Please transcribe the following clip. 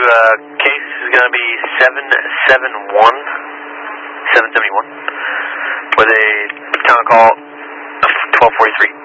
case is going to be 771 with a town call of 1243.